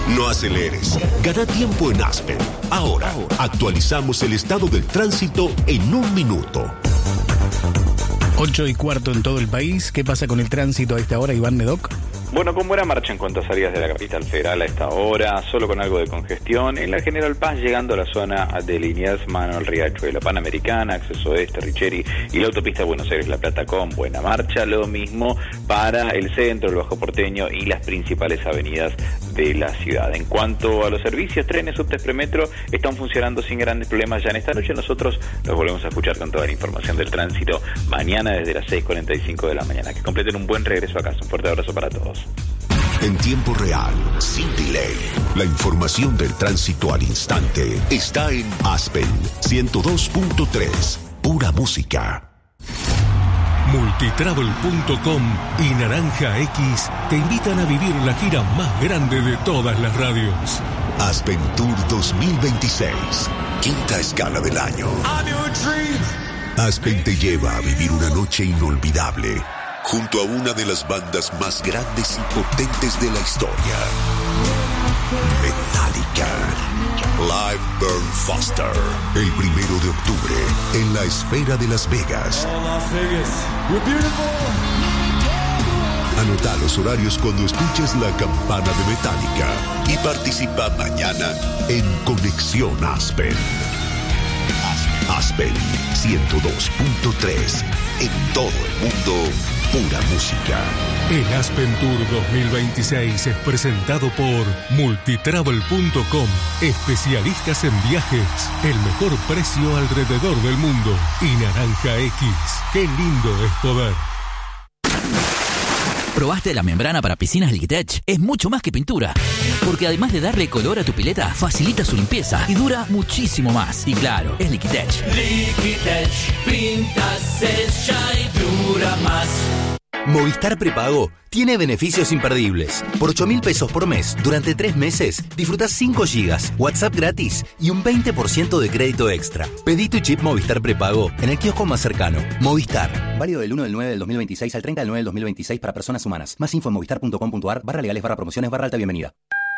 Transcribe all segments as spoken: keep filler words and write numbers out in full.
No aceleres. Gana tiempo en Aspen. Ahora, actualizamos el estado del tránsito en un minuto. Ocho y cuarto en todo el país. ¿Qué pasa con el tránsito a esta hora, Iván Medoc? Bueno, con buena marcha en cuanto a salidas de la capital federal a esta hora, solo con algo de congestión. En la General Paz, llegando a la zona de Liniers, Manuel Riachuelo, Panamericana, Acceso Este, Richeri y la autopista Buenos Aires-La Plata con buena marcha. Lo mismo para el centro, el Bajo Porteño y las principales avenidas de la ciudad. En cuanto a los servicios, trenes, subtes, premetro, están funcionando sin grandes problemas ya en esta noche. Nosotros los volvemos a escuchar con toda la información del tránsito mañana desde las seis cuarenta y cinco de la mañana. Que completen un buen regreso a casa. Un fuerte abrazo para todos. En tiempo real, sin delay, la información del tránsito al instante está en Aspen ciento dos punto tres, pura música. Multitravel punto com y Naranja X te invitan a vivir la gira más grande de todas las radios. Aspen Tour dos mil veintiséis, quinta escala del año. Aspen te lleva a vivir una noche inolvidable junto a una de las bandas más grandes y potentes de la historia. Metallica. Live Burn Faster. El primero de octubre en la Esfera de Las Vegas. Anota los horarios cuando escuches la campana de Metallica y participa mañana en Conexión Aspen. Aspen ciento dos punto tres. En todo el mundo, pura música. El Aspen Tour dos mil veintiséis es presentado por Multitravel punto com, especialistas en viajes, el mejor precio alrededor del mundo, y Naranja X. ¡Qué lindo es poder! ¿Probaste la membrana para piscinas Liquitech? Es mucho más que pintura, porque además de darle color a tu pileta, facilita su limpieza y dura muchísimo más. Y claro, es Liquitech. Liquitech, pinta, sella y dura más. Movistar Prepago tiene beneficios imperdibles. Por ocho mil pesos por mes, durante tres meses, disfrutás cinco gigas, WhatsApp gratis y un veinte por ciento de crédito extra. Pedí tu chip Movistar Prepago en el kiosco más cercano. Movistar. Válido del uno del nueve del dos mil veintiséis al treinta del nueve del dos mil veintiséis para personas humanas. Más info en movistar punto com punto a r barra legales barra promociones barra alta bienvenida.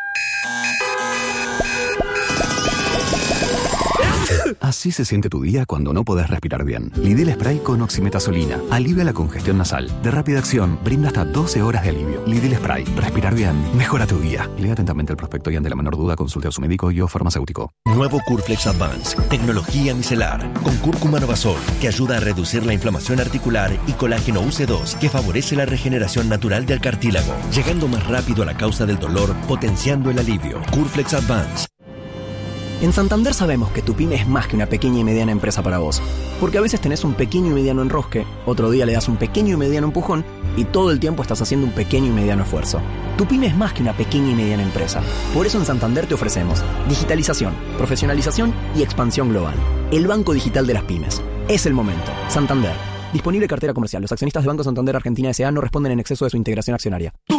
Así se siente tu día cuando no podés respirar bien. Lidl Spray con oximetazolina alivia la congestión nasal. De rápida acción, brinda hasta doce horas de alivio. Lidl Spray. Respirar bien mejora tu día. Lea atentamente el prospecto y ante la menor duda consulte a su médico y o farmacéutico. Nuevo Curflex Advance. Tecnología micelar. Con cúrcuma novasol, que ayuda a reducir la inflamación articular, y colágeno U C dos, que favorece la regeneración natural del cartílago, llegando más rápido a la causa del dolor, potenciando el alivio. Curflex Advance. En Santander sabemos que tu pyme es más que una pequeña y mediana empresa para vos. Porque a veces tenés un pequeño y mediano enrosque, otro día le das un pequeño y mediano empujón, y todo el tiempo estás haciendo un pequeño y mediano esfuerzo. Tu pyme es más que una pequeña y mediana empresa. Por eso en Santander te ofrecemos digitalización, profesionalización y expansión global. El banco digital de las pymes. Es el momento. Santander. Disponible cartera comercial. Los accionistas de Banco Santander Argentina S A no responden en exceso de su integración accionaria.